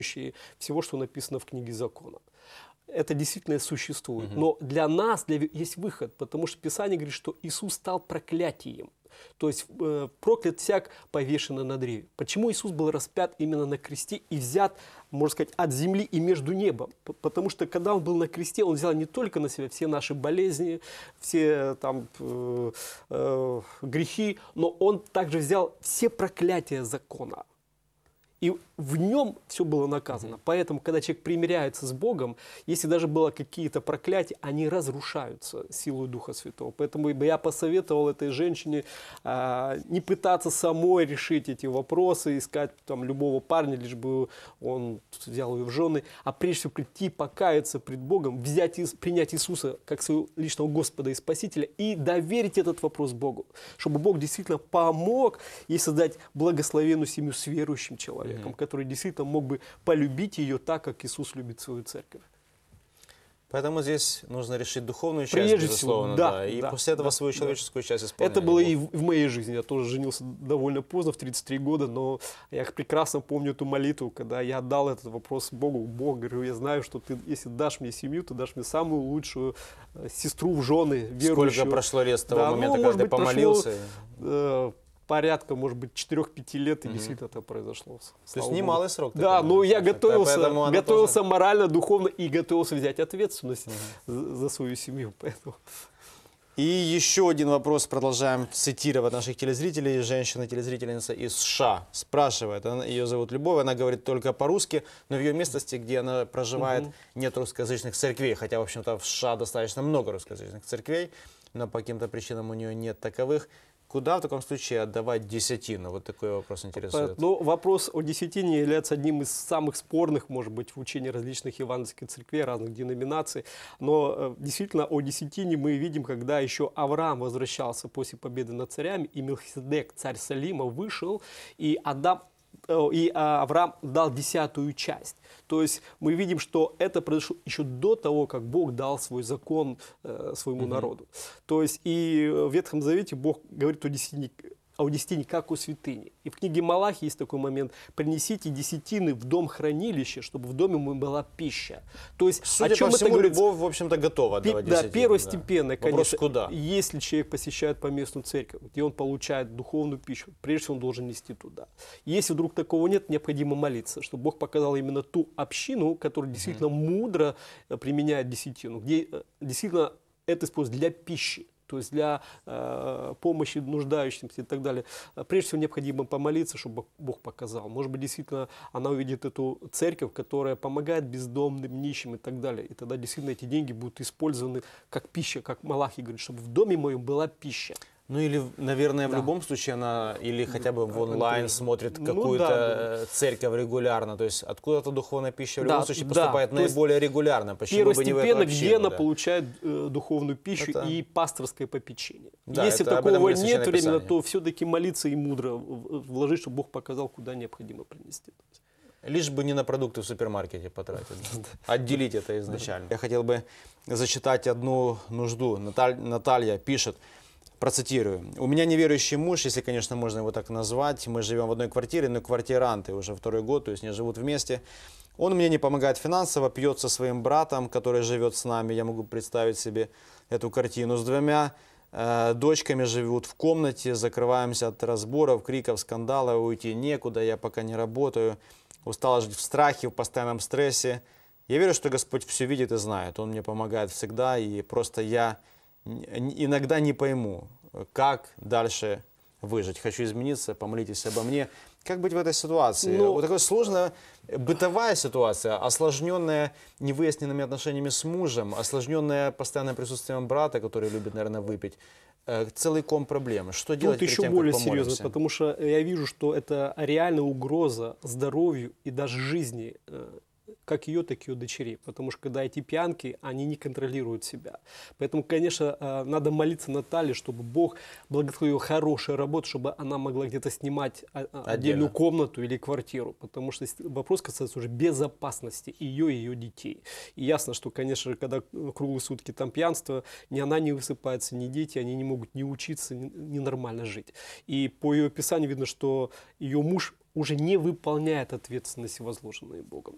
всего, что написано в книге закона. Это действительно существует. Но для нас есть выход, потому что Писание говорит, что Иисус стал проклятием. То есть проклят всяк повешенный на древе. Почему Иисус был распят именно на кресте и взят, можно сказать, от земли и между небом? Потому что когда Он был на кресте, Он взял не только на себя все наши болезни, все там, грехи, но Он также взял все проклятия закона. И в нем все было наказано. Поэтому, когда человек примиряется с Богом, если даже было какие-то проклятия, они разрушаются силой Духа Святого. Поэтому я посоветовал этой женщине не пытаться самой решить эти вопросы, искать там любого парня, лишь бы он взял ее в жены, а прежде всего прийти, покаяться пред Богом, принять Иисуса как своего личного Господа и Спасителя и доверить этот вопрос Богу, чтобы Бог действительно помог ей создать благословенную семью с верующим человеком, который действительно мог бы полюбить ее так, как Иисус любит свою церковь. Поэтому здесь нужно решить духовную часть, Прежде безусловно, всего, да, и после этого свою человеческую часть исполнить. Это было и в моей жизни. Я тоже женился довольно поздно, в 33 года, но я прекрасно помню эту молитву, когда я отдал этот вопрос Богу. Бог, говорю, я знаю, что ты, если дашь мне семью, ты дашь мне самую лучшую сестру в жены, верующую. Сколько прошло лет с того момента, когда ты помолился? Порядка, может быть, 4-5 лет, и действительно это произошло. То есть немалый срок. Да, но я готовился морально, духовно и готовился взять ответственность за свою семью. Поэтому. И еще один вопрос, продолжаем цитировать наших телезрителей. Женщина-телезрительница из США спрашивает, ее зовут Любовь, она говорит только по-русски, но в ее местности, где она проживает, нет русскоязычных церквей, хотя, в общем-то, в США достаточно много русскоязычных церквей, но по каким-то причинам у нее нет таковых. Куда в таком случае отдавать десятину? Вот такой вопрос интересует. Ну, вопрос о десятине является одним из самых спорных, может быть, в учении различных евангельских церквей, разных деноминаций. Но действительно о десятине мы видим, когда еще Авраам возвращался после победы над царями, и Мелхиседек, царь Салима, вышел, и Авраам дал 10-ю часть. То есть мы видим, что это произошло еще до того, как Бог дал свой закон своему народу. То есть и в Ветхом Завете Бог говорит о десятине как о святыне. И в книге Малахии есть такой момент: принесите десятины в дом хранилище, чтобы в доме была пища. То есть, судя по всему, Любовь, в общем-то, готова отдавать десятину. Да, первостепенно, конечно. Вопрос куда? Если человек посещает поместную церковь, где он получает духовную пищу, прежде всего он должен нести туда. Если вдруг такого нет, необходимо молиться, чтобы Бог показал именно ту общину, которая действительно мудро применяет десятину, где действительно это используется для пищи, то есть для помощи нуждающимся и так далее. Прежде всего необходимо помолиться, чтобы Бог показал. Может быть, действительно она увидит эту церковь, которая помогает бездомным, нищим и так далее. И тогда действительно эти деньги будут использованы как пища, как Малахий говорит, чтобы в доме моем была пища. Ну или, наверное, в любом случае она или хотя бы в онлайн смотрит какую-то церковь регулярно. То есть откуда-то духовная пища в любом случае поступает наиболее регулярно. Почему бы не в эту общину? Где она получает духовную пищу и пасторское попечение. Да, если такого нет времени, то все-таки молиться и мудро вложить, чтобы Бог показал, куда необходимо принести. Лишь бы не на продукты в супермаркете потратить. Отделить это изначально. Я хотел бы зачитать одну нужду. Наталья пишет. Процитирую. «У меня неверующий муж, если, конечно, можно его так назвать. Мы живем в одной квартире, но квартиранты уже второй год, то есть не живут вместе. Он мне не помогает финансово, пьет со своим братом, который живет с нами. Я могу представить себе эту картину. С 2 дочками живут в комнате, закрываемся от разборов, криков, скандалов, уйти некуда, я пока не работаю. Устала жить в страхе, в постоянном стрессе. Я верю, что Господь все видит и знает. Он мне помогает всегда, и просто я иногда не пойму, как дальше выжить. Хочу измениться, помолитесь обо мне. Как быть в этой ситуации? Вот такая сложная бытовая ситуация, осложненная невыясненными отношениями с мужем, осложненная постоянным присутствием брата, который любит, наверное, выпить. Целый ком проблем. Что делать перед тем, как помолимся? Тут еще более серьезно, потому что я вижу, что это реальная угроза здоровью и даже жизни как ее, так и ее дочерей. Потому что когда эти пьянки, они не контролируют себя. Поэтому, конечно, надо молиться Наталье, чтобы Бог благословил хорошую работу, чтобы она могла где-то снимать отдельную комнату или квартиру. Потому что вопрос касается уже безопасности ее и ее детей. И ясно, что, конечно, когда круглые сутки там пьянство, ни она не высыпается, ни дети, они не могут ни учиться, ни нормально жить. И по ее описанию видно, что ее муж уже не выполняет ответственности, возложенные Богом.